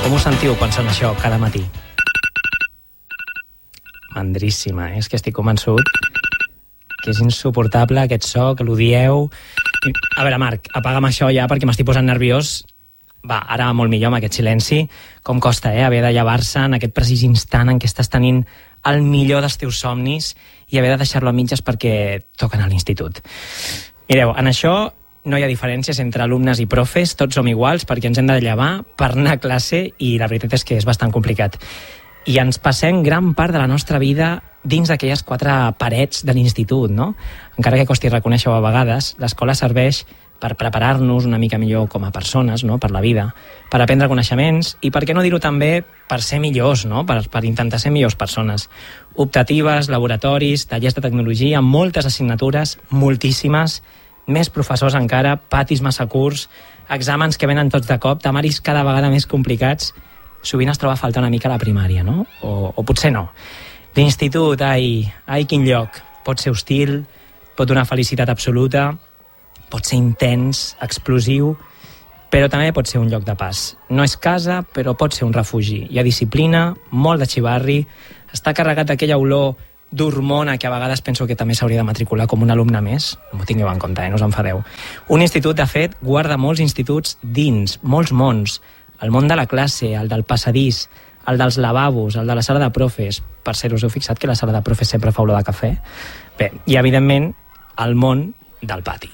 Com ho sentiu quan sona això cada matí? Mandríssima, és que estic convençut que és insuportable aquest so, que l'odieu. A veure, Marc, apaga'm això ja perquè m'estic posant nerviós. Va, ara molt millor amb aquest silenci. Com costa, haver de llevar-se en aquest precís instant en què estàs tenint el millor dels teus somnis i haver de deixar-lo a mitges perquè toquen a l'institut. Mireu, en això no hi ha diferències entre alumnes i profes, tots som iguals perquè ens hem de llevar per anar a classe i la veritat és que és bastant complicat. I ens passem gran part de la nostra vida dins d'aquelles 4 parets de l'institut, no? Encara que costi reconèixer-ho a vegades, l'escola serveix per preparar-nos una mica millor com a persones, no? Per la vida, per aprendre coneixements i, per què no dir-ho també, per ser millors, no? Per intentar ser millors persones. Optatives, laboratoris, tallers de tecnologia, moltes assignatures, moltíssimes, més professors encara, patis massa curts, exàmens que venen tots de cop, temaris cada vegada més complicats. Sovint es troba a faltar una mica la primària, no? O potser no. L'institut, ai, quin lloc. Pot ser hostil, pot donar felicitat absoluta, pot ser intens, explosiu, però també pot ser un lloc de pas. No és casa, però pot ser un refugi. Hi ha disciplina, molt de xivarri, està carregat d'aquella olor d'hormona que a vegades penso que també s'hauria de matricular com un alumne més. No ho tingueu en compte, no us enfadeu. Un institut, de fet, guarda molts instituts dins, molts mons. El món de la classe, el del passadís, el dels lavabos, el de la sala de profes. Per cert, us heu fixat que la sala de profes sempre fa olor de cafè? Bé, i evidentment el món del pati.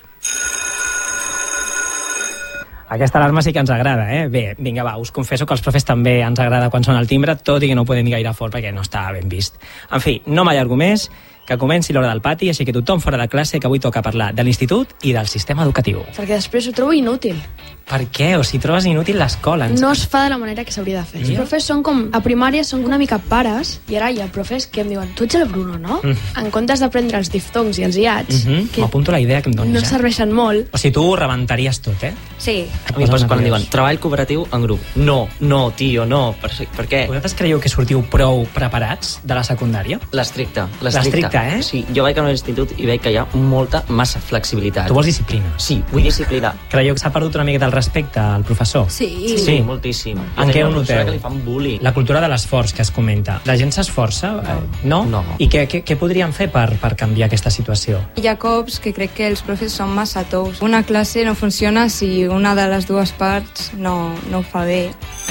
Aquesta alarma sí que ens agrada, Bé, vinga, va, us confesso que als profes també ens agrada quan sona el timbre, tot i que no ho podem dir gaire fort perquè no està ben vist. En fi, no m'allargo més, que comenci l'hora del pati, així que tothom fora de classe, que avui toca parlar de l'institut i del sistema educatiu. Perquè després ho trobo inútil. Per què? O si trobes inútil l'escola? No es fa de la manera que s'hauria de fer. Els profes són com, a primària són una mica pares, i ara hi ha profes que em diuen, tu ets el Bruno, no? En comptes d'aprendre els diftongs i els iats, que m'apunto la idea que em donis, no serveixen molt. O sigui, tu ho rebentaries tot, Sí. A mi passa quan em diuen, treball cooperatiu en grup. No, tio, no. Per què? Vosaltres creieu que sortiu prou preparats de la secundària? L'estricte. Sí, jo vaig a l'institut i veig que hi ha massa flexibilitat. Tu vols disciplina? Sí, vull disciplina. Creieu que s'ha perdut una miqueta el respecte al professor? Sí, moltíssim. En què ho noteu? Que li fan bullying. La cultura de l'esforç que es comenta. La gent s'esforça? No? I què podríem fer per canviar aquesta situació? Hi ha cops que crec que els profes són massa tous. Una classe no funciona si una de les dues parts no ho fa bé.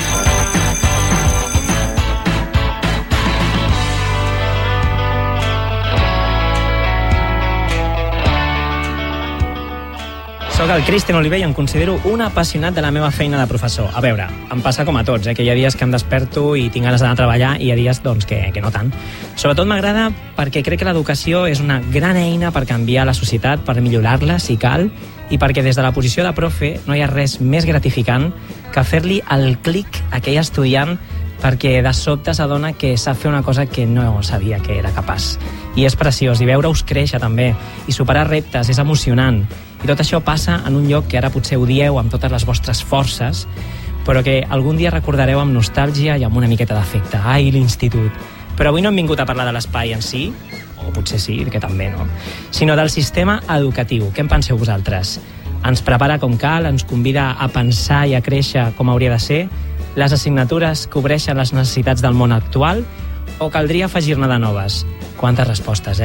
Soc el Cristian Oliver i em considero un apassionat de la meva feina de professor. A veure, em passa com a tots, que hi ha dies que em desperto i tinc ganes d'anar a treballar i hi ha dies doncs, que no tant. Sobretot m'agrada perquè crec que l'educació és una gran eina per canviar la societat, per millorar-la, si cal, i perquè des de la posició de profe no hi ha res més gratificant que fer-li el clic a aquell estudiant perquè de sobte s'adona que sap fer una cosa que no sabia que era capaç. I és preciós, i veure-us créixer també, i superar reptes, és emocionant. I tot això passa en un lloc que ara potser odieu amb totes les vostres forces, però que algun dia recordareu amb nostàlgia i amb una miqueta d'afecte. Ai, l'institut. Però avui no hem vingut a parlar de l'espai en si, o potser sí, que també no, sinó del sistema educatiu. Què en penseu vosaltres? Ens prepara com cal, ens convida a pensar i a créixer com hauria de ser? Les assignatures cobreixen les necessitats del món actual o caldria afegir-ne de noves? Quantes respostes,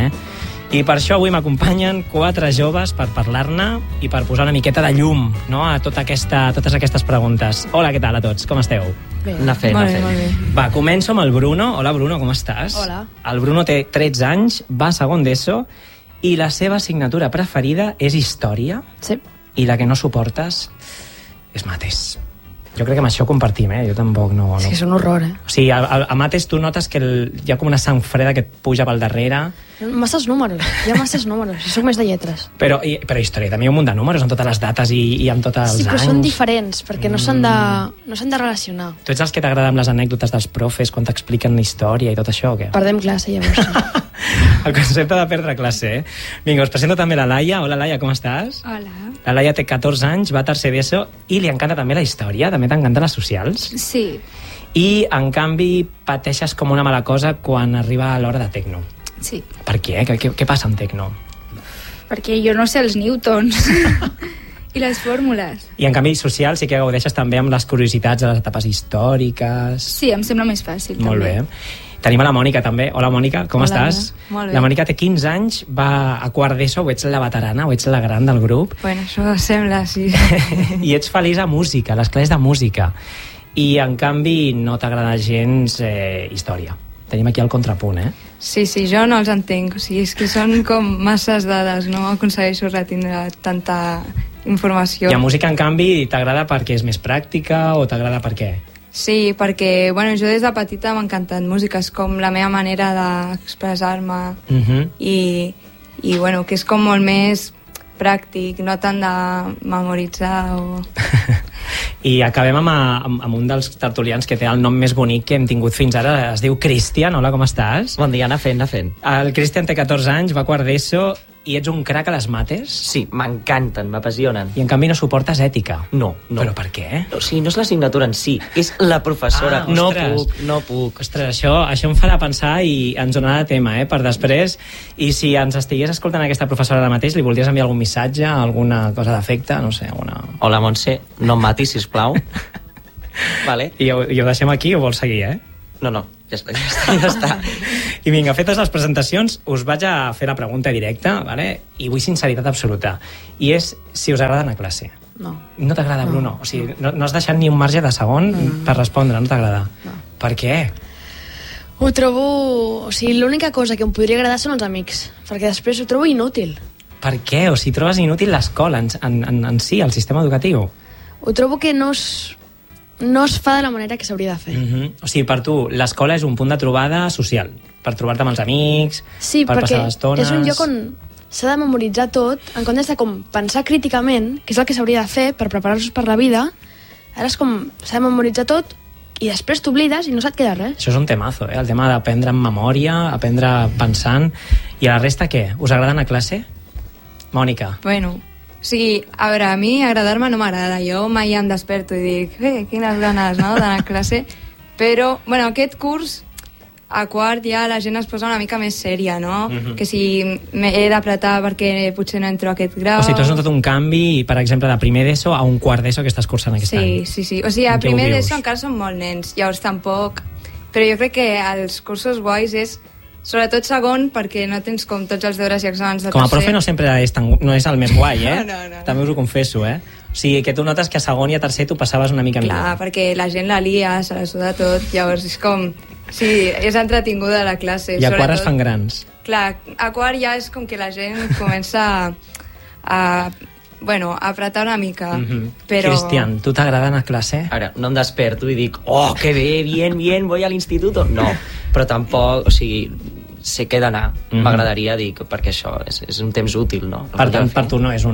I per això avui m'acompanyen 4 joves per parlar-ne i per posar una miqueta de llum, no?, a totes aquestes preguntes. Hola, què tal a tots? Com esteu? Bé. Anar fent. Va, començo amb el Bruno. Hola, Bruno, com estàs? Hola. El Bruno té 13 anys, va a segon d'ESO i la seva assignatura preferida és història. Sí. I la que no suportes és mates. Jo crec que amb això compartim, Jo tampoc no... Sí, és un horror, O sigui, a mates tu notes que hi ha com una sang freda que et puja pel darrere. Masses números, hi ha masses números. Jo soc més de lletres. Però història, també hi ha un munt de números amb totes les dates i amb tots els anys. Sí, però són diferents, perquè no s'han de relacionar. Tu ets els que t'agraden les anècdotes dels profes quan t'expliquen història i tot això, o què? Perdem classe, llavors. El concepte de perdre classe, Vinga, us presento també la Laia. Hola, Laia, com estàs? Hola. La Laia té 14 anys, va a tercer d'ESO i li encanta també la història, també t'encanten les socials. Sí. I, en canvi, pateixes com una mala cosa quan arriba a l'hora de Tecno. Sí. Per què? Què passa amb Tecno? Perquè jo no sé els newtons. I les fórmules. I en canvi social sí que gaudeixes també amb les curiositats de les etapes històriques. Sí, em sembla més fàcil. Molt també. bé. Tenim a la Mònica també. Hola Mònica, com estàs? Molt bé. La Mònica té 15 anys, va a quart d'ESO, o ets la veterana o ets la gran del grup. Bueno, això sembla, sí. I ets feliç a música, a les classes de música. I en canvi no t'agrada gens història. Tenim aquí el contrapunt, eh? Sí, jo no els entenc. O sigui, és que són com masses dades, no aconsegueixo retindre tanta informació. I a música, en canvi, t'agrada perquè és més pràctica o t'agrada per què? Sí, perquè bueno, jo des de petita m'ha encantat música, és com la meva manera d'expressar-me i bueno, que és com molt més pràctic, no tant de memoritzar o... I acabem amb un dels tertulians que té el nom més bonic que hem tingut fins ara, es diu Cristian. Hola, com estàs? Bon dia, anar fent. El Cristian té 14 anys, va a quart d'ESO i ets un crac a les mates? Sí, m'encanten, m'apassionen. I en canvi no suportes ètica? No. Però per què? O sigui, no és l'assignatura en si, és la professora. No puc. Ostres, això em farà pensar i ens donarà tema, per després. I si ens estigués escoltant aquesta professora ara mateix, li voldries enviar algun missatge, alguna cosa d'afecte, no sé, alguna... Hola, Montse, no em matis, sisplau. Vale. I ho deixem aquí o vols seguir, No, ja està. I vinga, fetes les presentacions, us vaig a fer la pregunta directa, vale? I vull sinceritat absoluta. I és si us agrada anar a classe. No. No t'agrada, Bruno? O sigui, no has deixat ni un marge de segon per respondre, no t'agrada? No. Per què? Ho trobo... O sigui, l'única cosa que em podria agradar són els amics, perquè després ho trobo inútil. Per què? O sigui, trobes inútil l'escola en si, el sistema educatiu? Ho trobo que no es fa de la manera que s'hauria de fer. O sigui, per tu, l'escola és un punt de trobada social, per trobar-te amb els amics, sí, per passar estones... és un lloc on s'ha de memoritzar tot, en comptes de com pensar críticament, que és el que s'hauria de fer per preparar-nos per la vida. Ara és com s'ha de memoritzar tot i després t'oblides i no se't queda res. Això és un temazo, el tema d'aprendre amb memòria, aprendre pensant. I a la resta, què? Us agrada anar a classe? Mònica? Bueno... O sigui, a veure, a mi agradar-me no m'agrada. Jo mai em desperto i dic, quines ganes, no?, d'anar a classe. Però, bueno, aquest curs, a quart ja la gent es posa una mica més sèria, no? Que si he d'apretar perquè potser no entro a aquest grau... O sigui, tu has notat un canvi, per exemple, de primer d'ESO a un quart d'ESO que estàs cursant aquest any. Sí. O sigui, a primer d'ESO encara són molt nens, llavors tampoc... Però jo crec que els cursos guais és... Sobretot segon, perquè no tens com tots els deures i exàmens de tercer. Com a profe no sempre no és el més guai, No. També us ho confesso, O sigui, que tu notes que a segon i a tercer tu passaves una mica millor. Clar, perquè la gent la lia, se la suda tot, llavors és com... Sí, és entretinguda la classe. I a quart es fan grans. Clar, a quart ja és com que la gent comença a apretar una mica, però... Cristian, tu t'agrada anar a classe? Ara, no em desperto i dic, oh, que bé, bien, voy al instituto. No, però tampoc, o sigui, sé que he d'anar. M'agradaria dir, perquè això és un temps útil, no? Per tant, per tu no és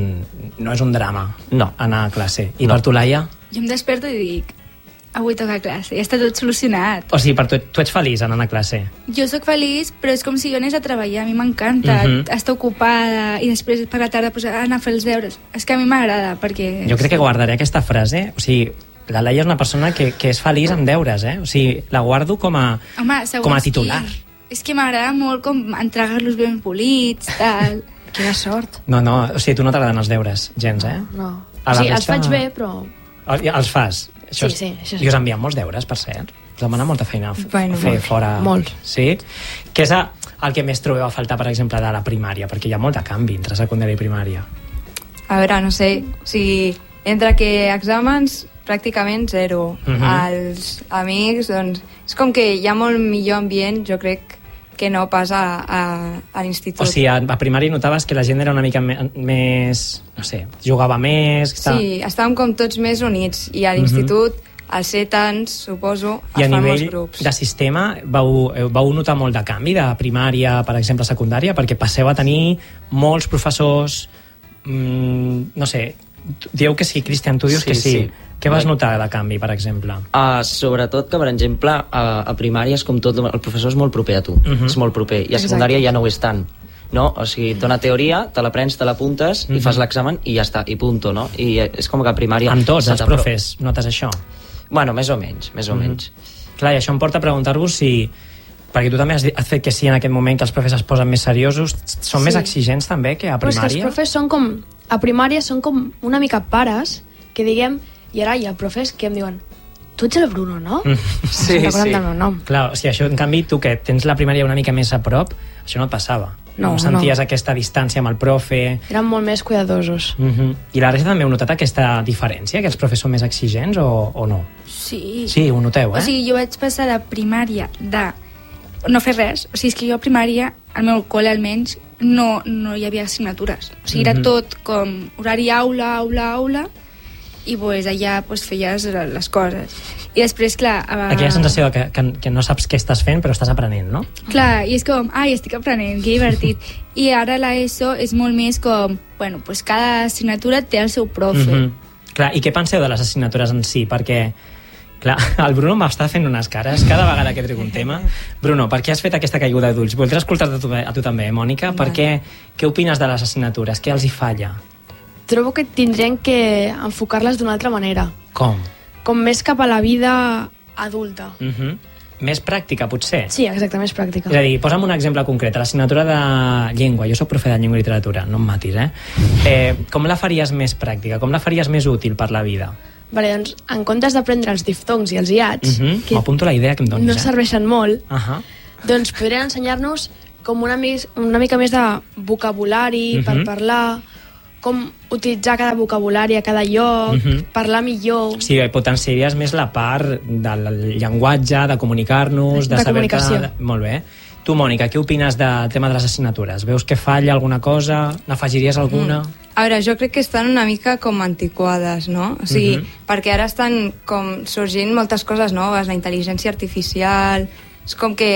un drama anar a classe. I per tu, Laia? Jo em desperto i dic, avui toca classe, ja està tot solucionat. O sigui, per tu ets feliç anant a classe? Jo sóc feliç, però és com si jo anés a treballar. A mi m'encanta estar ocupada i després per la tarda anar a fer els deures. És que a mi m'agrada, perquè... Jo crec que guardaré aquesta frase. O sigui, la Laia és una persona que és feliç amb deures, O sigui, la guardo com a titular. És que m'agrada molt com entregar-los ben polits, tal... Quina sort. No, o sigui, tu no t'agraden els deures, gens, No. O sigui, els faig bé, però... Els fas? Sí, això sí. I us envien molts deures, per cert? Us demana molta feina fer fora... Molts. Sí? Què és el que més trobeu a faltar, per exemple, de la primària? Perquè hi ha molt de canvi entre secundària i primària. A veure, no sé, o sigui, entre que exàmens pràcticament zero. Els amics, doncs, és com que hi ha molt millor ambient, jo crec, que no pas a l'institut. O sigui, a primària notaves que la gent era una mica més, no sé, jugava més... Sí, estàvem com tots més units, i a l'institut, al ser tants, suposo, es fan molts grups. I a nivell de sistema, vau notar molt de canvi de primària, per exemple, a secundària, perquè passeu a tenir molts professors, no sé, dieu que sí, Cristian, tu dius que sí. Què vas notar de canvi, per exemple? Sobretot que, per exemple, a primària és com tot, el professor és molt proper a tu, és molt proper, i a secundària ja no ho és tant, no? O sigui, dona teoria, te l'aprens, te l'apuntes, i fas l'examen i ja està, i punto, no? I és com que a primària... Amb tots els profes notes això? Bueno, més o menys. Clar, i això em porta a preguntar-vos si Perquè tu també has fet que sí en aquest moment que els profes es posen més seriosos. Són més exigents també que a primària? Però és que els profes són com... A primària són com una mica pares que diguem... I ara hi ha profes que em diuen tu ets el Bruno, no? Sí, sí. Del meu nom. Clar, o sigui, això, en canvi, tu que tens la primària una mica més a prop, això no et passava. No senties aquesta distància amb el profe... Eren molt més cuidadosos. I la resta també heu notat aquesta diferència, que els profes són més exigents o no? Sí. Sí, ho noteu, O sigui, jo vaig passar de primària de no fer res. O sigui, és que jo a primària, al meu col·le almenys, no hi havia assignatures. O sigui, era tot com horari aula, i pues, allà pues, feies les coses. I després, clar... Aquella sensació que no saps què estàs fent, però estàs aprenent, no? Clar, i és com, estic aprenent, que divertit. I ara l'ESO és molt més com, bueno, pues cada assignatura té el seu profe. Clar, i què penseu de les assignatures en si? Perquè, clar, el Bruno m'està fent unes cares cada vegada que trec un tema. Bruno, per què has fet aquesta caiguda d'ulls? Voldré escoltar-te a tu també, Mònica. Per què opines de les assignatures? Què els hi falla? Trobo que tindrien que enfocar-les d'una altra manera. Com? Com més cap a la vida adulta. Més pràctica, potser? Sí, exacte, més pràctica. És a dir, posa'm un exemple concret. L'assignatura de llengua. Jo soc profe de llengua i literatura, no em matis, com la faries més pràctica? Com la faries més útil per la vida? Vale, doncs, en comptes d'aprendre els diftongs i els iats, que m'apunto la idea que em donis, no serveixen molt, doncs podrien ensenyar-nos com una mica més de vocabulari per parlar, com utilitzar cada vocabulari a cada lloc, parlar millor... Sí, potenciaries més la part del llenguatge, de comunicar-nos, de saber... comunicació. Molt bé. Tu, Mònica, què opines del tema de les assignatures? Veus que falla alguna cosa? N'afegiries alguna? A veure, jo crec que estan una mica com antiquades, no? O sigui, perquè ara estan com sorgint moltes coses noves, la intel·ligència artificial... És com que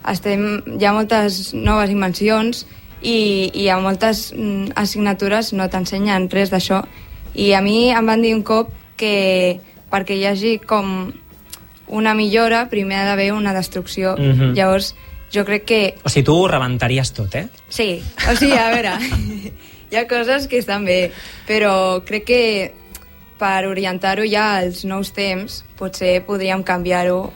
hi ha moltes noves invencions i hi ha moltes assignatures no t'ensenyen res d'això. I a mi em van dir un cop que perquè hi hagi com una millora primer ha d'haver una destrucció. Llavors, jo crec que... O sigui, tu ho rebentaries tot, eh? Sí, o sigui, a veure, hi ha coses que estan bé, però crec que per orientar-ho ja als nous temps potser podríem canviar-ho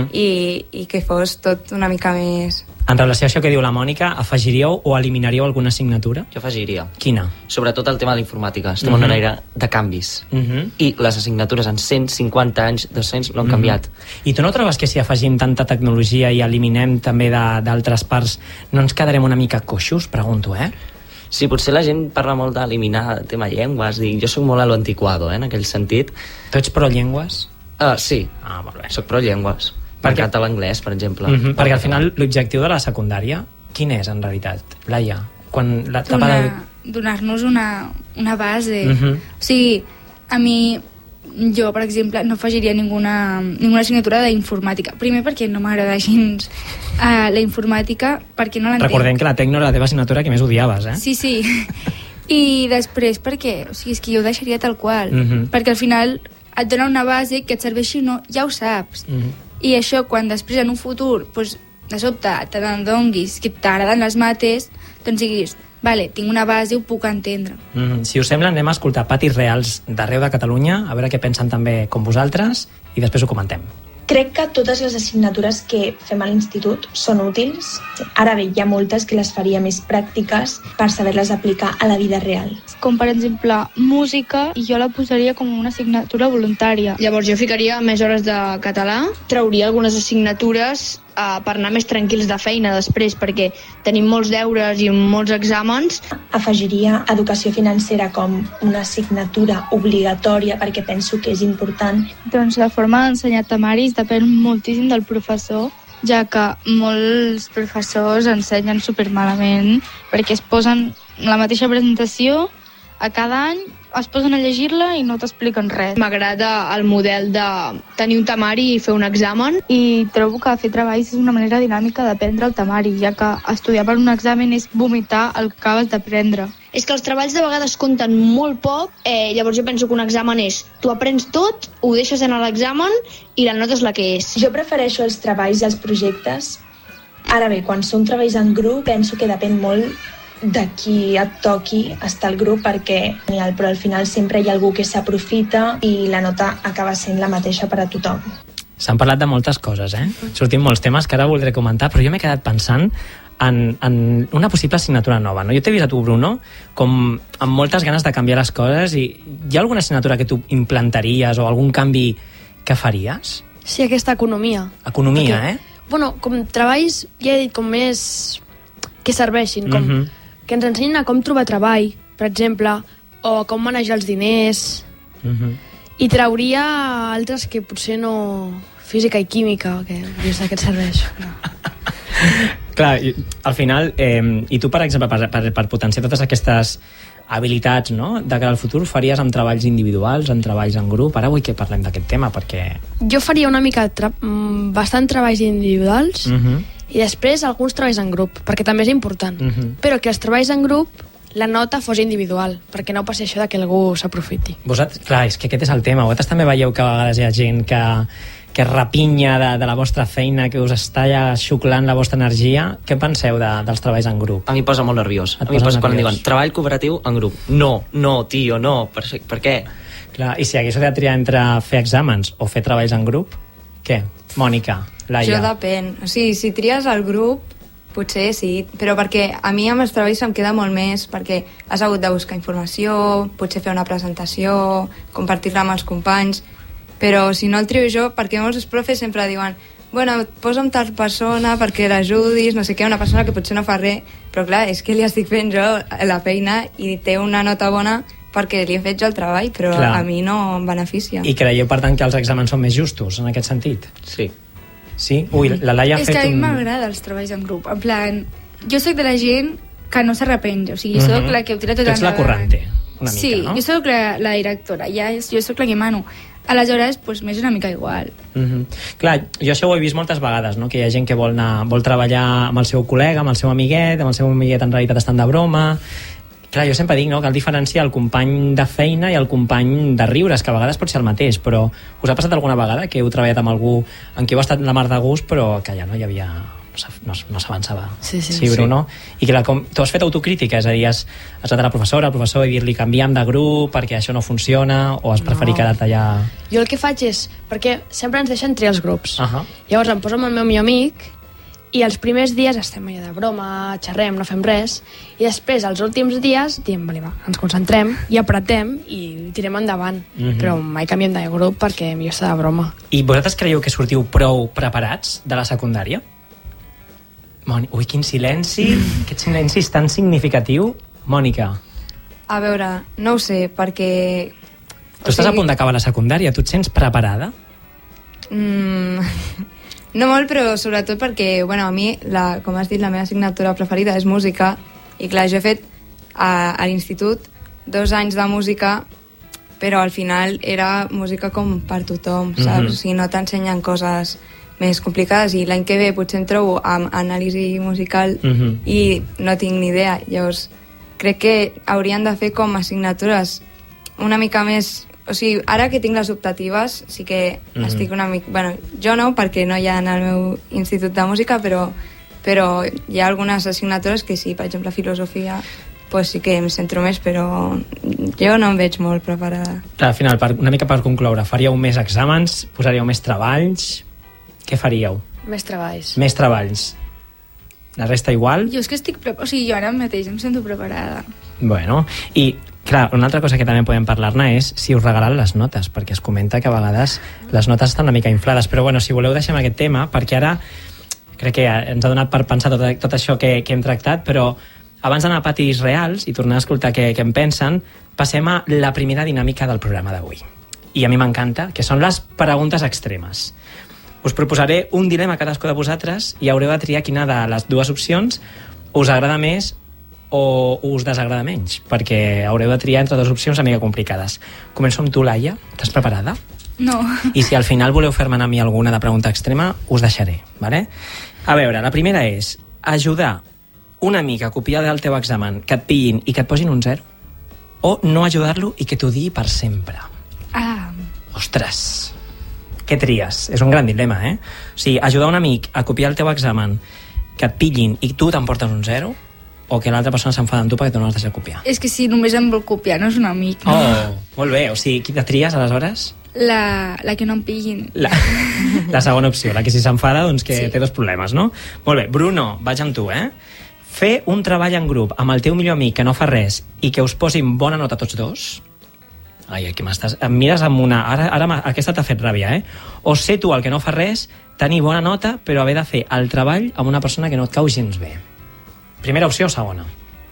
i que fos tot una mica més... En relació a això que diu la Mònica, afegiríeu o eliminaríeu alguna assignatura? Jo afegiria. Quina? Sobretot el tema de la informàtica. Estem en una era de canvis. I les assignatures en 150 anys, 200, no han canviat. I tu no trobes que si afegim tanta tecnologia i eliminem també d'altres parts, no ens quedarem una mica coixos? Pregunto, Sí, potser la gent parla molt d'eliminar el tema llengües. Jo soc molt a lo antiquado, en aquell sentit. Tu ets pro llengües? Sí. Molt bé. Soc pro llengües. M'encanta l'anglès, per exemple. Perquè al final l'objectiu de la secundària, quin és en realitat, Laia? Donar-nos una base. O sigui, a mi, jo, per exemple, no afegiria ninguna assignatura d'informàtica. Primer perquè no m'agrada gens la informàtica, perquè no l'entenc. Recordem que la tecno era la teva assignatura que més odiaves, Sí. I després perquè, o sigui, és que jo ho deixaria tal qual. Perquè al final et dona una base que et serveixi o no, ja ho saps. I això, quan després en un futur doncs, de sobte t'adonguis que t'agraden les mates, doncs diguis, vale, tinc una base, ho puc entendre. Si us sembla, anem a escoltar patis reals d'arreu de Catalunya, a veure què pensen també com vosaltres, i després ho comentem. Crec que totes les assignatures que fem a l'institut són útils. Ara bé, hi ha moltes que les faria més pràctiques per saber-les aplicar a la vida real. Com per exemple música, i jo la posaria com una assignatura voluntària. Llavors jo ficaria més hores de català, trauria algunes assignatures per anar més tranquils de feina després, perquè tenim molts deures i molts exàmens. Afegiria educació financera com una assignatura obligatòria perquè penso que és important. Doncs la forma d'ensenyar temaris depèn moltíssim del professor, ja que molts professors ensenyen supermalament perquè es posen la mateixa presentació a cada any, es posen a llegir-la i no t'expliquen res. M'agrada el model de tenir un temari i fer un examen. I trobo que fer treballs és una manera dinàmica d'aprendre el temari, ja que estudiar per un examen és vomitar el que acabes d'aprendre. És que els treballs de vegades compten molt poc, llavors jo penso que un examen és tu aprens tot, ho deixes en l'examen i la nota és la que és. Jo prefereixo els treballs i els projectes. Ara bé, quan són treballs en grup, penso que depèn molt de qui et toqui estar al grup, perquè però al final sempre hi ha algú que s'aprofita i la nota acaba sent la mateixa per a tothom. S'han parlat de moltes coses, sortim molts temes que ara voldré comentar, però jo m'he quedat pensant en una possible assignatura nova, no? Jo t'he vist a tu, Bruno, com amb moltes ganes de canviar les coses, i hi ha alguna assignatura que tu implantaries o algun canvi que faries? Sí, aquesta economia. Economia, perquè, bueno, com treballs, ja he dit, com més que serveixin, com que ens ensenyin a com trobar treball, per exemple, o com manejar els diners, i trauria altres que potser no... física i química, que dius de què et serveix. No. Clar, al final, i tu, per exemple, per potenciar totes aquestes habilitats, no?, de cara al futur, faries amb treballs individuals, amb treballs en grup? Ara vull que parlem d'aquest tema, perquè... Jo faria una mica bastant treballs individuals i després alguns treballs en grup, perquè també és important. Però que els treballs en grup, la nota fos individual, perquè no passi això de que algú s'aprofiti. Vosaltres, clar, és que aquest és el tema. Vosaltres també veieu que a vegades hi ha gent que rapinya de la vostra feina, que us està ja xuclant la vostra energia. Què penseu dels treballs en grup? A mi posa molt nerviós. A mi posa quan em diuen treball cooperatiu en grup. No, tio, no. Per què? Clar, i si haguéssiu de triar entre fer exàmens o fer treballs en grup, què? Mònica, Laia. Jo depèn. O sigui, si tries el grup, potser sí, però perquè a mi amb els treballs em queda molt més, perquè has hagut de buscar informació, potser fer una presentació, compartir-la amb els companys, però si no el trio jo, perquè molts profes sempre diuen bueno, posa'm tal persona perquè l'ajudis, no sé què, una persona que potser no fa res, però clar, és que li estic fent jo la feina i té una nota bona perquè li he fet jo el treball, però clar, a mi no em beneficia. I creieu, per tant, que els exàmens són més justos en aquest sentit? Sí. Sí? Ui, la Laia ha fet És que a mi m'agrada els treballs en grup, en plan, jo soc de la gent que no s'arrepenja, o sigui, soc la que ho tira tot endavant. Ets la corrente, una mica, sí, no? Sí, jo soc la directora, jo soc la que mano. Aleshores, doncs, m'és una mica igual. Clar, jo això ho he vist moltes vegades, no? Que hi ha gent que vol treballar amb el seu col·lega, amb el seu amiguet en realitat estan de broma. Clar, jo sempre dic, no?, cal diferenciar el company de feina i el company de riures, que a vegades pot ser el mateix, però us ha passat alguna vegada que heu treballat amb algú en qui heu estat la mar de gust, però que ja no hi havia... no s'avançava. Sí, Bruno? I clar, tu has fet autocrítica, és a dir, has anat a la professora, al professor, i dir-li canviem de grup perquè això no funciona, o has preferit quedar-te allà... Jo el que faig és, perquè sempre ens deixen triar els grups, llavors em poso amb el meu millor amic i els primers dies estem allà de broma, xerrem, no fem res, i després, els últims dies, diem, vale, va, ens concentrem i apretem i tirem endavant, però mai canviem de grup perquè millor està de broma. I vosaltres creieu que sortiu prou preparats de la secundària? Ui, quin silenci, aquest silenci és tan significatiu. Mònica. A veure, no ho sé, perquè... Tu estàs a punt d'acabar la secundària, tu et sents preparada? No molt, però sobretot perquè, bueno, a mi, com has dit, la meva assignatura preferida és música, i clar, jo he fet a l'institut 2 anys de música, però al final era música com per tothom, saps? O sigui, no t'ensenyen coses més complicades, i l'any que ve potser em trobo amb anàlisi musical i no tinc ni idea. Llavors crec que haurien de fer com assignatures una mica més, o sigui, ara que tinc les optatives sí que estic una mica, bueno, jo no, perquè no hi ha en el meu institut de música, però hi ha algunes assignatures que sí, per exemple filosofia, pues sí que em centro més, però jo no em veig molt preparada. Clar, al final, una mica per concloure, faríeu més exàmens, posaríeu més treballs... Què faríeu? Més treballs. Més treballs. La resta igual? Jo és que o sigui, jo ara mateix em sento preparada. Bueno, i clar, una altra cosa que també podem parlar-ne és si us regalen les notes, perquè es comenta que a vegades les notes estan una mica inflades, però bueno, si voleu deixem aquest tema, perquè ara crec que ens ha donat per pensar tot això que hem tractat, però abans d'anar a patis reals i tornar a escoltar què en pensen, passem a la primera dinàmica del programa d'avui. I a mi m'encanta, que són les preguntes extremes. Us proposaré un dilema a cadascú de vosaltres i haureu de triar quina de les dues opcions us agrada més o us desagrada menys, perquè haureu de triar entre dues opcions una mica complicades. Començo amb tu, Laia. Estàs preparada? No. I si al final voleu fer-me a mi alguna de pregunta extrema, us deixaré, vale? A veure, la primera és ajudar un amic a copiar del teu examen, que et pillin i que et posin un 0, o no ajudar-lo i que t'ho digui per sempre. Ostres! Què tries? És un gran dilema, O sigui, ajudar un amic a copiar el teu examen, que et pillin i tu t'emportes un 0, o que l'altra persona s'enfada amb tu perquè tu no l'has deixat copiar? És que si només em vol copiar, no és un amic. No? Oh, molt bé. O sigui, quina tries, aleshores? La que no em pillin. La segona opció, la que si s'enfada, doncs que té dos problemes, no? Molt bé. Bruno, vaig amb tu, Fer un treball en grup amb el teu millor amic que no fa res i que us posin bona nota tots dos... Ai, aquí m'estàs... Em mires amb una... Ara aquesta t'ha fet ràbia, O ser tu el que no fa res, tenir bona nota, però haver de fer el treball amb una persona que no et cau gens bé. Primera opció o segona?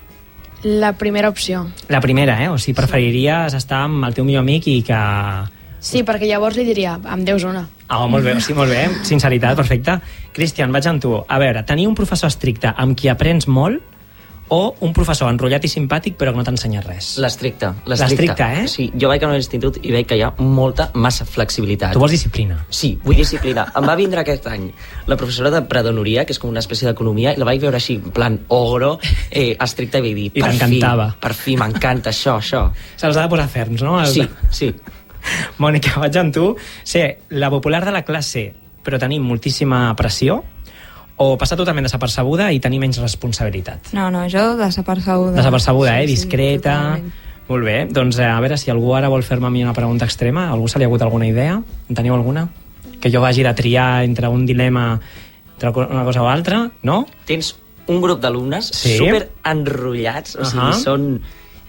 La primera opció. La primera, O sigui, preferiries estar amb el teu millor amic i que... Sí, perquè llavors li diria, em deus una. Molt bé, sí, molt bé. Sinceritat, perfecte. Cristian, vaig amb tu. A veure, tenir un professor estricte amb qui aprens molt o un professor enrotllat i simpàtic però que no t'ensenya res? L'estricte. L'estricte, Sí, jo vaig anar a l'institut i veig que hi ha massa flexibilitat. Tu vols disciplina? Sí, vull disciplina. Em va vindre aquest any la professora de predonoria, que és com una espècie d'economia, i la vaig veure així, en plan ogro, estricta, i vaig dir, I t'encantava. Per fi, m'encanta això. Se'ls ha de posar ferms, no? Sí. Mònica, vaig amb tu. Ser la popular de la classe però tenir moltíssima pressió, o passar totalment desapercebuda i tenir menys responsabilitat? No, jo desapercebuda. Desapercebuda, Sí, discreta... totalment. Molt bé, doncs a veure si algú ara vol fer-me a mi una pregunta extrema. Algú se li ha hagut alguna idea? En teniu alguna? Que jo vagi de triar entre un dilema, entre una cosa o altra, no? Tens un grup d'alumnes super enrotllats, o sigui, són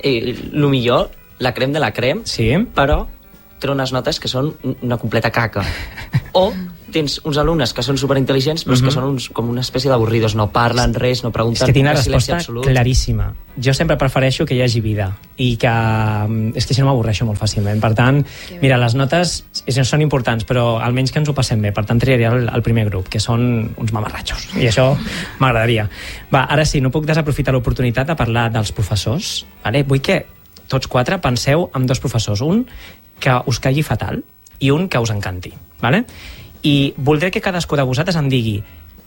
el millor, la crem de la crem, però té unes notes que són una completa caca. O tens uns alumnes que són superintel·ligents però que són com una espècie d'avorridos, no parlen res, no pregunten. És que tinc la resposta claríssima. Jo sempre prefereixo que hi hagi vida i que... És que si no m'avorreixo molt fàcilment. Per tant, mira, les notes són importants, però almenys que ens ho passem bé. Per tant, triaria el primer grup, que són uns mamarratxos. I això m'agradaria. Va, ara sí, no puc desaprofitar l'oportunitat de parlar dels professors. Vale? Vull que tots quatre penseu en dos professors. Un que us caigui fatal i un que us encanti. Vale? I voldré que cadascú de vosaltres em digui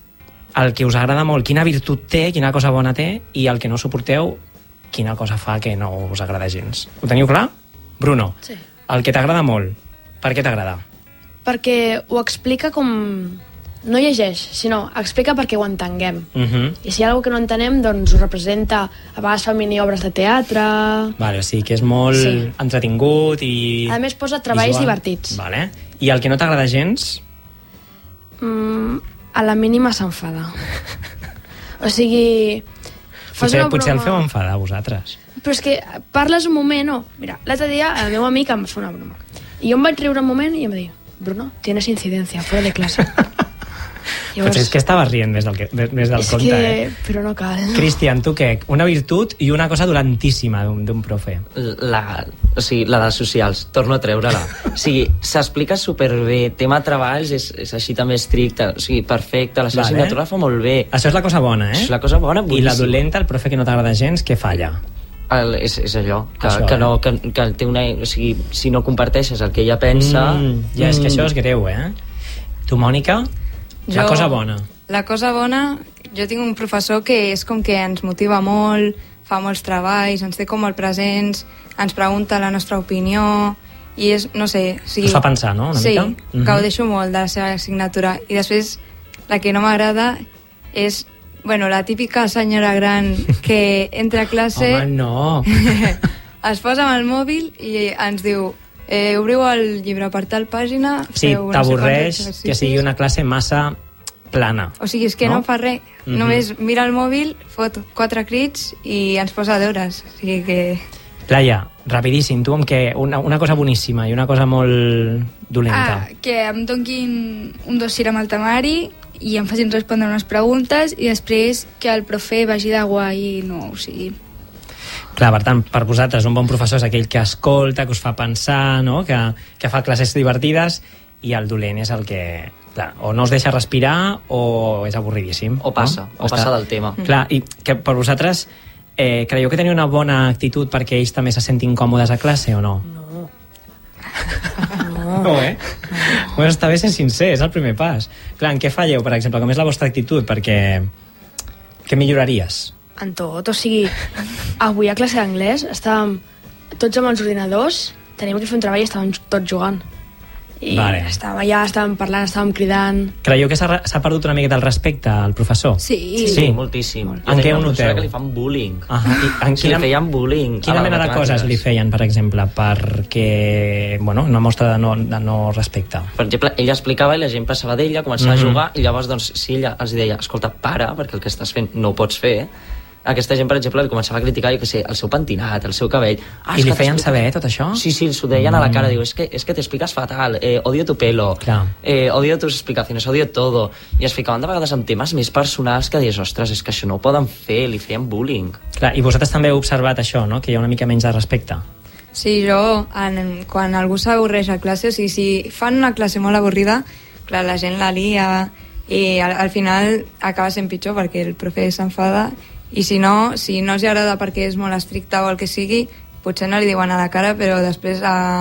el que us agrada molt, quina virtut té, quina cosa bona té, i el que no suporteu, quina cosa fa que no us agrada gens. Ho teniu clar? Bruno, sí. El que t'agrada molt, per què t'agrada? Perquè ho explica com... No llegeix, sinó explica perquè ho entenguem. I si hi ha alguna que no entenem, doncs ho representa. A vegades fa mini-obres de teatre... Vale, o sigui que és molt entretingut i... A més posa treballs divertits. Vale. I el que no t'agrada gens? A la mínima s'enfada. O sigui... Potser el feu enfadar a vosaltres. Però és que parles un moment, no. Mira, l'altre dia el meu amic em fa una broma. I jo em vaig riure un moment i em va dir: Bruno, tienes incidencia, fuera de clase. Llavors... Potser és que estaves rient més del compte, Però no cal. Cristian, tu què? Una virtut i una cosa dolentíssima d'un profe. La de socials, torno a treure-la. O sigui, s'explica superbé, tema treballs és així també estricte, o sigui, perfecte, la seva assignatura fa molt bé. Això és la cosa bona, Això és la cosa bona, boníssima. I la dolenta, el profe que no t'agrada gens, què falla? És allò, que té una... O sigui, si no comparteixes el que ella pensa... Ja, és que això és greu, Tu, Mònica? La cosa bona. La cosa bona, jo tinc un professor que és com que ens motiva molt, fa molts treballs, ens té com molt presents, ens pregunta la nostra opinió, i és, no sé... O sigui, us fa pensar, no? Una mica? Sí, gaudeixo molt de la seva assignatura. I després, la que no m'agrada és, la típica senyora gran que entra a classe... Home, no! Es posa amb el mòbil i ens diu... obriu el llibre per tal pàgina... Sí, t'avorreix que sigui una classe massa plana. O sigui, és que no fa res. Només mira el mòbil, fot 4 crits i ens posa deures. O sigui que... Laia, rapidíssim, tu amb què? Una cosa boníssima i una cosa molt dolenta. Que em donguin un dossier amb el temari i em facin respondre unes preguntes i després que el profe vagi de guai i no, o sigui... Clar, per tant, per vosaltres un bon professor és aquell que escolta, que us fa pensar, no? que fa classes divertides, i el dolent és el que, clar, o no us deixa respirar o és avorridíssim. O passa, no? o passa del tema. Clar, i que per vosaltres creieu que teniu una bona actitud perquè ells també se sentin còmodes a classe o no? No. No, Bueno, està bé ser sincer, és el primer pas. Clar, en què falleu, per exemple? Com és la vostra actitud? Perquè... Què milloraries? En tot, o sigui, avui a classe d'anglès estàvem tots amb els ordinadors, teníem que fer un treball i estàvem tots jugant. i estàvem parlant, estàvem cridant. Creieu que s'ha perdut una miqueta el respecte al professor? Sí, moltíssim. En què ho noteu? Que li fan bullying. Li feien bullying. Quina mena de coses li feien, per exemple, perquè, una mostra de no respecte? Per exemple, ella explicava i la gent passava d'ella, començava a jugar, i llavors, doncs, si ella els deia, escolta, para, perquè el que estàs fent no ho pots fer, aquesta gent, per exemple, li començava a criticar, el seu pentinat, el seu cabell. I li feien saber tot això? Sí, s'ho deien a la cara, diu, es que te explicas fatal, odio tu pelo, odio tus explicaciones, odio todo. I es ficaven de vegades amb temes més personals que dius, ostres, és que això no ho poden fer, li feien bullying. Clar, i vosaltres també heu observat això, no?, que hi ha una mica menys de respecte. Sí, jo, quan algú s'avorreix a classe, o sigui, si fan una classe molt avorrida, clar, la gent la lia, i al final acaba sent pitjor perquè el profe s'enfada, i si no els agrada perquè és molt estricte o el que sigui, potser no li diuen a la cara, però després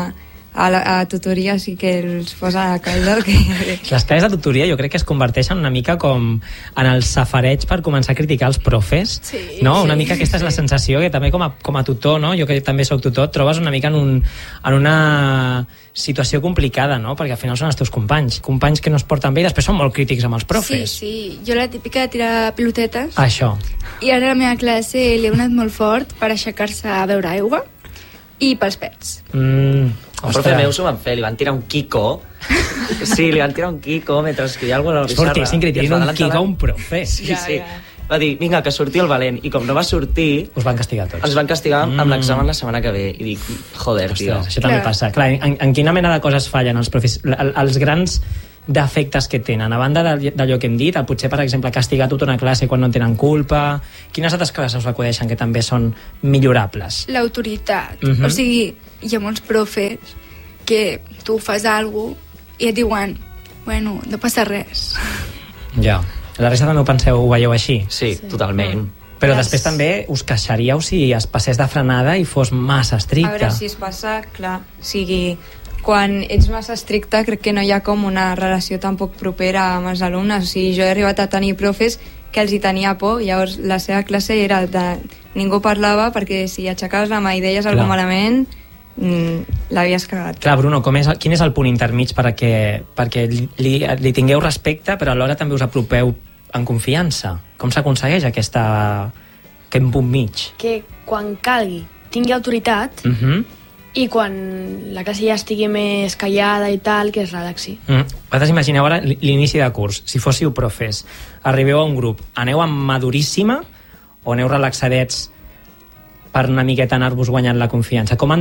a tutoria sí que els posa a caldo. Les classes de tutoria jo crec que es converteixen una mica com en el safareig per començar a criticar els profes, no? Una mica aquesta és la sensació que també com a tutor, no? Jo que també soc tutor, et trobes una mica en una situació complicada, no? Perquè al final són els teus companys que no es porten bé i després són molt crítics amb els profes. Sí, jo la típica de tirar pilotetes. Això. I ara a la meva classe li he donat molt fort per aixecar-se a beure aigua i pels pets. El profe meu s'ho van fer, li van tirar un Kiko. Sí, li van tirar un Kiko mentre escrivia alguna cosa a la pissarra. Fortíssim que li tirin un Kiko a un profe. Sí. Va dir, vinga, que surti el valent. I com no va sortir... Us van castigar tots. Ens van castigar amb l'examen la setmana que ve. I dic, joder, tio. Això també passa. Clar, en quina mena de coses fallen els profes? Els grans defectes que tenen, a banda d'allò que hem dit, potser, per exemple, castigar tota una classe quan no tenen culpa. Quines altres coses us acudeixen que també són millorables? L'autoritat. O sigui, hi ha molts profes que tu fas alguna cosa i et diuen, bueno, no passa res. Ja. La resta també ho veieu així? Sí, totalment. Però després també us queixaríeu si es passés de frenada i fos massa estricte. A veure, si es passa, clar, o sigui, quan ets massa estricte crec que no hi ha com una relació tampoc propera amb els alumnes. O sigui, jo he arribat a tenir profes que els hi tenia por, llavors la seva classe era de... ningú parlava perquè si aixecaves la mà i deies alguna malament l'havies cagat. Clar, Bruno, quin és el punt intermig perquè li tingueu respecte però alhora també us apropeu en confiança? Com s'aconsegueix aquest punt mig? Que quan calgui tingui autoritat i quan la classe ja estigui més callada i tal, que es relaxi. Vosaltres imagineu ara l'inici de curs. Si fóssiu profes, arribeu a un grup, aneu amb maduríssima o aneu relaxadets per una miqueta anar-vos guanyant la confiança? Com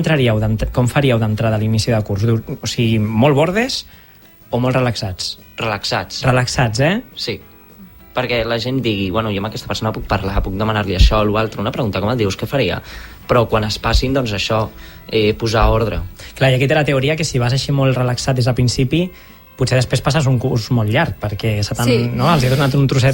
faríeu d'entrada a l'inici de curs? O sigui, molt bordes o molt relaxats? Relaxats. Relaxats, Sí. Perquè la gent digui, bueno, jo amb aquesta persona puc parlar, puc demanar-li això o l'altre, una pregunta, com et dius, què faria? Però quan es passin, doncs això, posar ordre. Clar, i aquí té la teoria que si vas així molt relaxat des del principi, potser després passes un curs molt llarg, perquè els he donat un trosset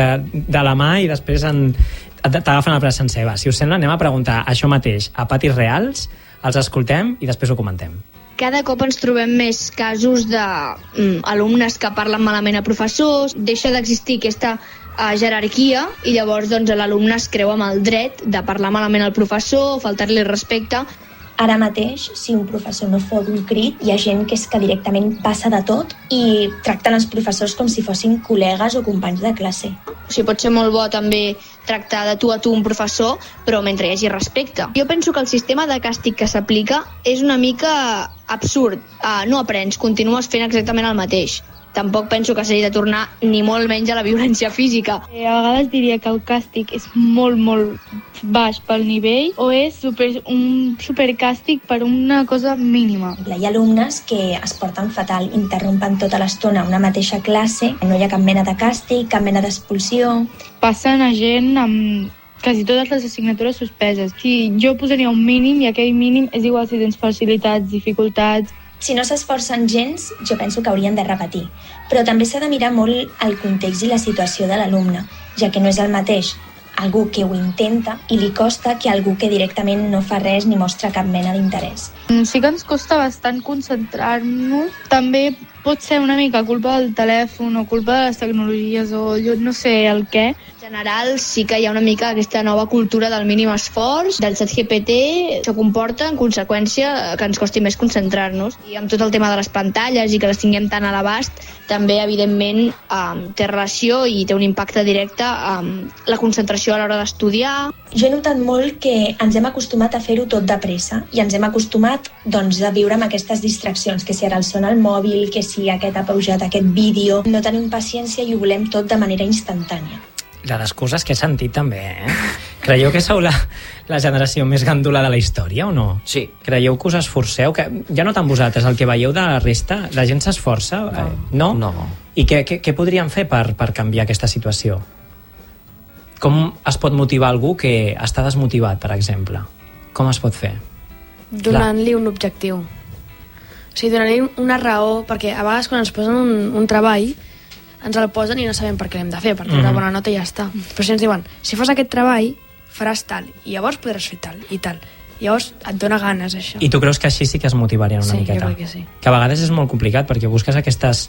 de la mà i després t'agafen el braç sencer. Si us sembla, anem a preguntar això mateix a patis reals, els escoltem i després ho comentem. Cada cop ens trobem més casos d'alumnes que parlen malament a professors, deixa d'existir aquesta jerarquia i llavors l'alumne es creu amb el dret de parlar malament al professor, faltar-li respecte. Ara mateix, si un professor no fot un crit, hi ha gent que és que directament passa de tot i tracten els professors com si fossin col·legues o companys de classe. O sigui, pot ser molt bo també tractar de tu a tu un professor, però mentre hi hagi respecte. Jo penso que el sistema de càstig que s'aplica és una mica absurd. No aprens, continues fent exactament el mateix. Tampoc penso que s'hagi de tornar ni molt menys a la violència física. A vegades diria que el càstig és molt, molt baix pel nivell o és un supercàstig per una cosa mínima. Hi ha alumnes que es porten fatal, interrompen tota l'estona una mateixa classe, no hi ha cap mena de càstig, cap mena d'expulsió. Passen a gent amb quasi totes les assignatures suspeses. Si jo posaria un mínim i aquell mínim és igual si tens facilitats, dificultats. Si no s'esforcen gens, jo penso que haurien de repetir. Però també s'ha de mirar molt el context i la situació de l'alumne, ja que no és el mateix algú que ho intenta i li costa que algú que directament no fa res ni mostra cap mena d'interès. Sí que ens costa bastant concentrar-nos. També pot ser una mica culpa del telèfon o culpa de les tecnologies o jo no sé el què. general sí que hi ha una mica aquesta nova cultura del mínim esforç, del ChatGPT. Això comporta, en conseqüència, que ens costi més concentrar-nos. I amb tot el tema de les pantalles i que les tinguem tan a l'abast, també, evidentment, té relació i té un impacte directe amb la concentració a l'hora d'estudiar. Jo he notat molt que ens hem acostumat a fer-ho tot de pressa i ens hem acostumat doncs, a viure amb aquestes distraccions, que si ara el sona el mòbil, que si aquest ha pujat aquest vídeo. No tenim paciència i ho volem tot de manera instantània. La d'excuses que he sentit també, Creieu que sou la generació més gandula de la història o no? Sí. Creieu que us esforceu? Que ja no tant vosaltres, el que veieu de la resta, la gent s'esforça? No? No. I què podríem fer per canviar aquesta situació? Com es pot motivar algú que està desmotivat, per exemple? Com es pot fer? Donant-li un objectiu. O sigui, donant-li una raó, perquè a vegades quan ens posen un treball ens el posen i no sabem per què l'hem de fer, per treure bona nota i ja està. Però si ens diuen, si fas aquest treball, faràs tal, i llavors podràs fer tal, i tal. Llavors et dona ganes, això. I tu creus que així sí que es motivarien una miqueta? Sí, jo crec que sí. Que a vegades és molt complicat, perquè busques aquestes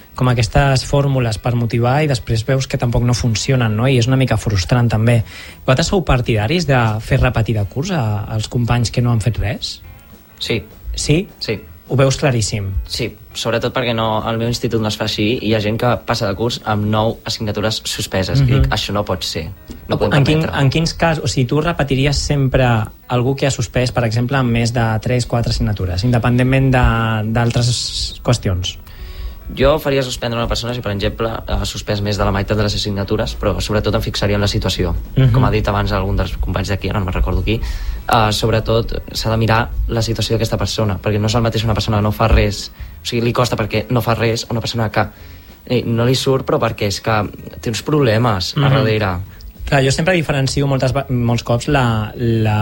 fórmules per motivar i després veus que tampoc no funcionen, no? I és una mica frustrant també. Vosaltres sou partidaris de fer repetir de curs als companys que no han fet res? Sí. Sí? Sí. Ho veus claríssim? Sí, sobretot perquè al meu institut no es fa així i hi ha gent que passa de curs amb 9 assignatures suspeses. I dic, això no pot ser. No podem permetre. En quins casos? O sigui, tu repetiries sempre algú que ha suspès, per exemple, amb més de 3-4 assignatures, independentment d'altres qüestions? Jo faria suspendre una persona si, per exemple, ha suspès més de la meitat de les assignatures, però sobretot em fixaria en la situació. Com ha dit abans algun dels companys d'aquí, ara no me'n recordo qui, sobretot s'ha de mirar la situació d'aquesta persona, perquè no és el mateix una persona que no fa res, o sigui, li costa perquè no fa res, una persona que no li surt, però perquè és que té uns problemes a darrere. Clar, jo sempre diferencio molts cops la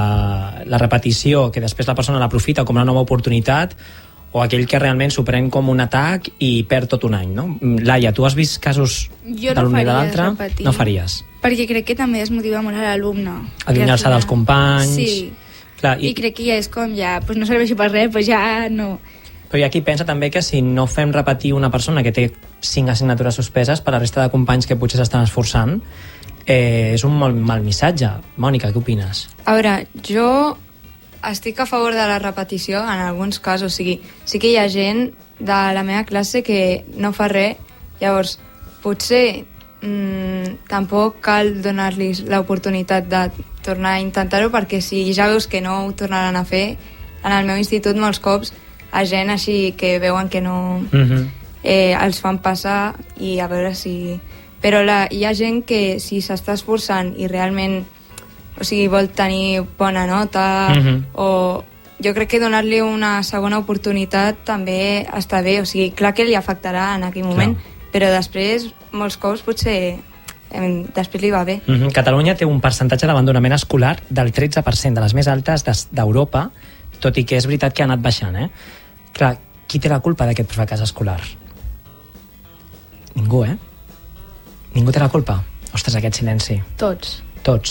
repetició, que després la persona l'aprofita com una nova oportunitat, o aquell que realment s'ho pren com un atac i perd tot un any, no? Laia, tu has vist casos de l'un i de l'altre? No faries. Perquè crec que també es motiva molt a l'alumne. Allunyar-se dels companys... Sí. Clar, I crec que ja és com, no serveixi per res, doncs ja no... Però hi ha qui pensa també que si no fem repetir una persona que té 5 assignatures suspeses per la resta de companys que potser s'estan esforçant, és un molt mal missatge. Mònica, què opines? A veure, jo estic a favor de la repetició en alguns casos, o sigui, sí que hi ha gent de la meva classe que no fa res, llavors potser tampoc cal donar-los l'oportunitat de tornar a intentar-ho, perquè si ja veus que no ho tornaran a fer, en el meu institut molts cops a gent així que veuen que no els fan passar i a veure si... Però hi ha gent que si s'està esforçant i realment, o sigui, vol tenir bona nota, o jo crec que donar-li una segona oportunitat també està bé, o sigui, clar que li afectarà en aquell moment, però després, molts cops, potser després li va bé. Catalunya té un percentatge d'abandonament escolar del 13%, de les més altes d'Europa, tot i que és veritat que ha anat baixant, Clar, qui té la culpa d'aquest fracàs escolar? Ningú, Ningú té la culpa? Ostres, aquest silenci. Tots.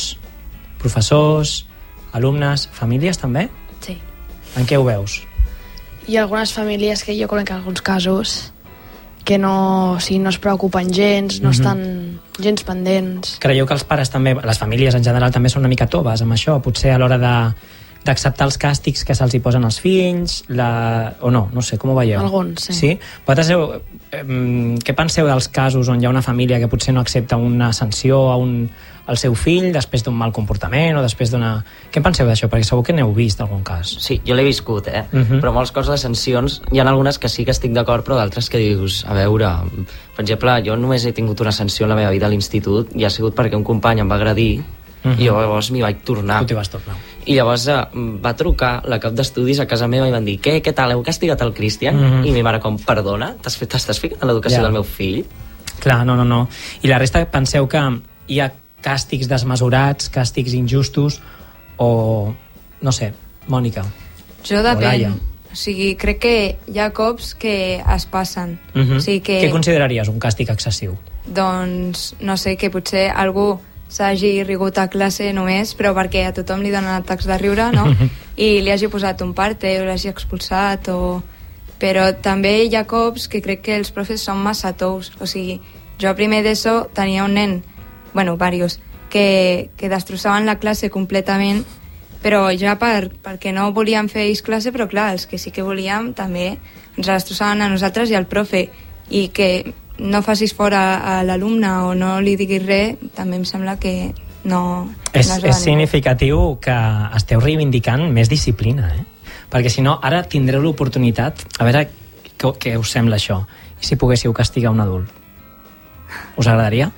Professors, alumnes, famílies també? Sí. En què ho veus? Hi ha algunes famílies que jo conec en alguns casos que no es preocupen gens, no estan gens pendents. Creieu que els pares també, les famílies en general també són una mica toves amb això, potser a l'hora d'acceptar els càstigs que se'ls hi posen als fills, o no? No sé, com ho veieu? Alguns, sí. Sí? Vosaltres, què penseu dels casos on hi ha una família que potser no accepta una sanció al seu fill després d'un mal comportament o després d'una... Què en penseu d'això? Perquè segur que n'heu vist algun cas. Sí, jo l'he viscut, però molts cops les sancions, hi ha algunes que sí que estic d'acord, però d'altres que dius, a veure, per exemple, jo només he tingut una sanció en la meva vida a l'institut i ha sigut perquè un company em va agredir i llavors m'hi vaig tornar. Tu t'hi vas tornar. I llavors va trucar la cap d'estudis a casa meva i van dir, què tal, heu castigat el Cristian? I mi mare com, perdona, t'estàs ficant en l'educació del meu fill? Clar, no. I la resta penseu que hi ha càstigs desmesurats, càstigs injustos o, no sé, Mònica? Jo depèn. O sigui, crec que hi ha cops que es passen. O sigui que... Què consideraries un càstig excessiu? Doncs, no sé, que potser algú s'hagi rigut a classe només, però perquè a tothom li donen atacs de riure, no? I li hagi posat un parte o l'hagi expulsat, però també hi ha cops que crec que els profes són massa tous. O sigui, jo a primer d'ESO tenia un nen varios, que destrossaven la classe completament, però ja perquè no volíem fer ells classe, però clar, els que sí que volíem també ens destrossaven a nosaltres i al profe, i que no facis fora a l'alumne o no li diguis res, també em sembla que no és significatiu que esteu reivindicant més disciplina, perquè si no, ara tindreu l'oportunitat, a veure què us sembla això, i si poguéssiu castigar un adult? Us agradaria?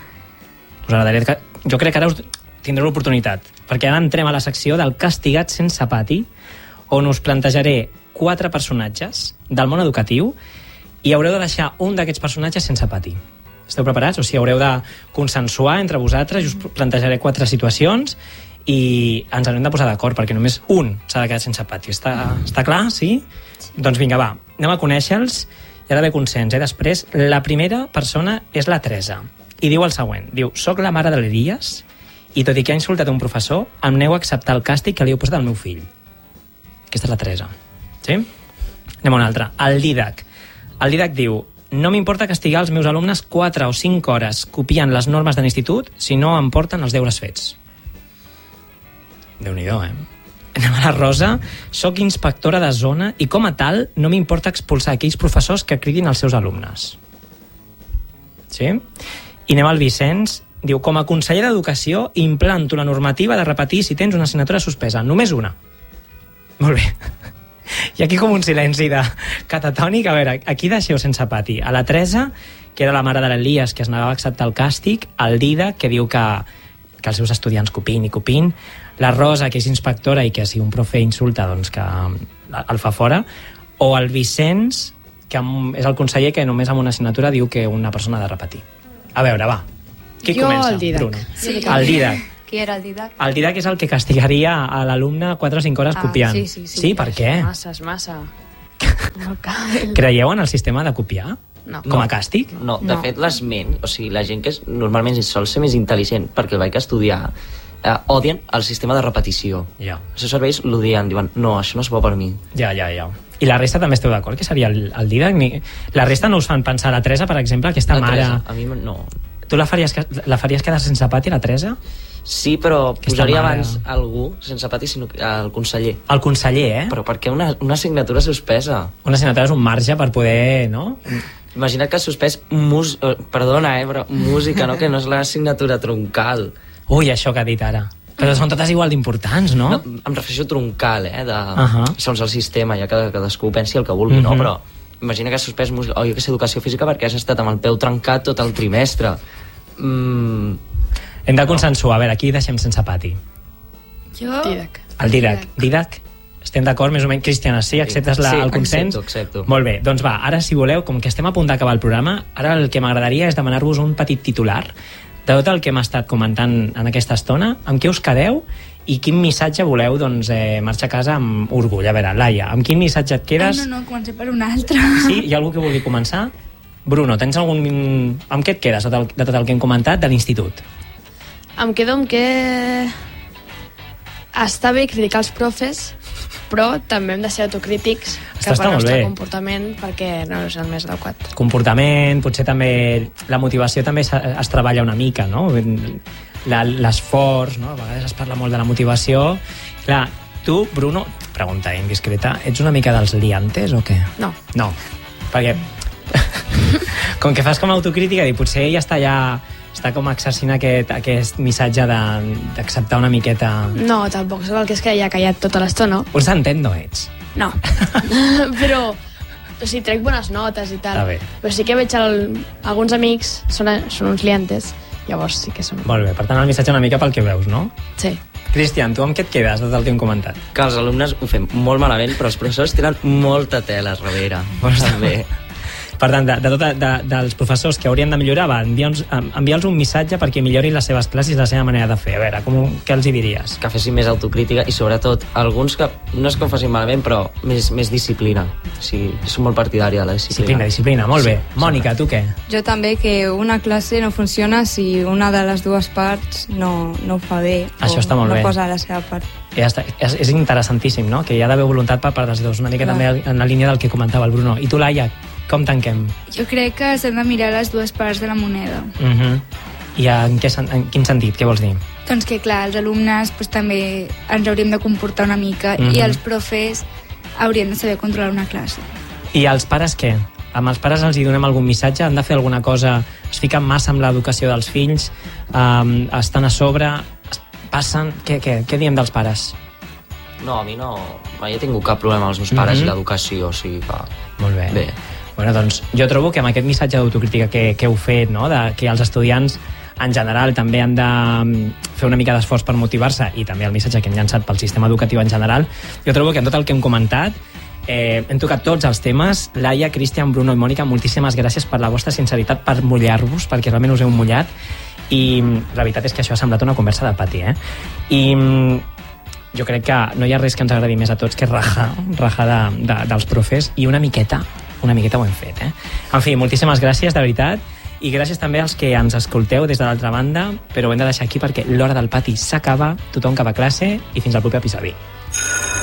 Jo crec que ara tindreu l'oportunitat, perquè ara entrem a la secció del castigat sense pati, on us plantejaré 4 personatges del món educatiu i haureu de deixar un d'aquests personatges sense pati. Esteu preparats? O sigui, haureu de consensuar entre vosaltres i us plantejaré 4 situacions i ens haurem de posar d'acord, perquè només un s'ha de quedar sense pati. Està clar? Sí? Doncs vinga, va, anem a conèixer-los i ara ve consens. Després, la primera persona és la Teresa i diu el següent. Diu, soc la mare de l'Elias i tot i que ha insultat un professor, em nego a acceptar el càstig que li heu posat al meu fill. Aquesta és la Teresa. Sí? Anem a una altra. El Didac. El Didac diu, no m'importa castigar els meus alumnes 4 o 5 hores copiant les normes de l'institut si no em porten els deures fets. Déu-n'hi-do, Anem a la Rosa. Soc inspectora de zona i com a tal no m'importa expulsar aquells professors que cridin els seus alumnes. Sí? I anem al Vicenç. Diu, com a conseller d'Educació implanto la normativa de repetir si tens una assignatura suspesa. Només una. Molt bé. I aquí com un silenci de catatònic. A veure, aquí deixeu sense pati a la Teresa, que era la mare de l'Elias, que es negava a acceptar el càstig, el Dida, que diu que els seus estudiants copin i copin, la Rosa, que és inspectora i que si un profe insulta, doncs que el fa fora, o el Vicenç, que és el conseller que només amb una assignatura diu que una persona ha de repetir. A veure, va, qui comença? Jo, el Didac. Bruno. Sí, el Didac. Qui era el Didac? El Didac és el que castigaria a l'alumne 4 o 5 hores copiant. Sí, per què? És massa. Creieu en el sistema de copiar? No. Com a càstig? No, de fet l'esment, o sigui, la gent que normalment sol ser més intel·ligent perquè el vaig estudiar, odien el sistema de repetició. Ja. Els seus serveis l'odien, diuen, no, això no és bo per mi. Ja. I la resta també esteu d'acord que seria el Didac? La resta no us fan pensar la Teresa, per exemple, aquesta la mare... Teresa, a mi no. Tu la faries quedar sense pati, la Teresa? Sí, però posaria abans algú sense pati, sinó el conseller. El conseller, Però per què una assignatura suspesa? Una assignatura és un marge per poder, no? Imagina't que has suspès perdona, però música, no? Que no és l'assignatura troncal. Ui, això que ha dit ara. Però són totes igual d'importants, no? Em refereixo troncal, segons el sistema, ja que cadascú pensi el que vulgui, no? Però imagina que has suspès música, o jo que sé, educació física perquè has estat amb el peu trencat tot el trimestre. Hem de consensuar, a veure, aquí deixem sense pati. Jo... Didac. El Didac. Didac? Estem d'acord, més o menys, Cristiana? Sí? Acceptes el consens? Accepto. Molt bé, doncs va, ara si voleu, com que estem a punt d'acabar el programa, ara el que m'agradaria és demanar-vos un petit titular de tot el que hem estat comentant en aquesta estona, amb què us quedeu i quin missatge voleu marxar a casa amb orgull. A veure, Laia, amb quin missatge et quedes? No, comencem per un altre. Sí? Hi ha algú que vulgui començar? Bruno, tens algun... Amb què et quedes de tot el que hem comentat de l'institut? Em quedo amb que està bé criticar els profes, però també hem de ser autocrítics cap al nostre comportament perquè no és el més adequat. Comportament, potser també la motivació també es treballa una mica, no? L'esforç, no? A vegades es parla molt de la motivació. Clar, tu, Bruno, pregunta indiscreta, ets una mica dels liantes o què? No. No, perquè com que fas com a autocrítica i potser ella està com exercint aquest missatge d'acceptar una miqueta... No, tampoc sóc el que es queia callat tota l'estona. Un sentent no ets. No. Però, o sigui, trec bones notes i tal. Està bé. Però sí que veig alguns amics, són uns liantes, llavors sí que són... Molt bé, per tant el missatge una mica pel que veus, no? Sí. Cristian, tu amb què et quedes del que hem comentat? Que els alumnes ho fem molt malament, però els professors tenen molta tela a darrere. També. Per tant, dels professors que haurien de millorar, enviar-los un missatge perquè millorin les seves classes i la seva manera de fer. A veure, què els hi diries? Que fessin més autocrítica i, sobretot, alguns que no és que ho facin malament, però més disciplina. O sigui, som molt partidari de la disciplina. Disciplina, molt bé. Mònica, tu què? Jo també, que una classe no funciona si una de les dues parts no ho fa bé. Això està molt bé. No posa la seva part. Ja està. És interessantíssim, no? Que hi ha d'haver voluntat per part dels dos, una mica també en la línia del que comentava el Bruno. I tu, Laia, com tanquem? Jo crec que s'han de mirar les dues parts de la moneda. I en quin sentit? Què vols dir? Doncs que, clar, els alumnes també ens hauríem de comportar una mica i els profes haurien de saber controlar una classe. I els pares què? Amb els pares els hi donem algun missatge? Han de fer alguna cosa? Es fiquen massa amb l'educació dels fills? Estan a sobre? Passen? Què diem dels pares? No, a mi no. Mai he tingut cap problema amb els meus pares i l'educació, o sigui que... Molt bé. Bueno, doncs jo trobo que amb aquest missatge d'autocrítica que heu fet, no?, de que els estudiants en general també han de fer una mica d'esforç per motivar-se, i també el missatge que hem llançat pel sistema educatiu en general, jo trobo que en tot el que hem comentat hem tocat tots els temes. Laia, Cristian, Bruno i Mònica, moltíssimes gràcies per la vostra sinceritat, per mullar-vos, perquè realment us heu mullat, i la veritat és que això ha semblat una conversa de pati, I jo crec que no hi ha res que ens agradi més a tots que rajar dels profes, i una miqueta ho hem fet, En fi, moltíssimes gràcies, de veritat, i gràcies també als que ens escolteu des de l'altra banda, però ho hem de deixar aquí perquè l'hora del pati s'acaba, tothom cap a classe, i fins al proper episodi.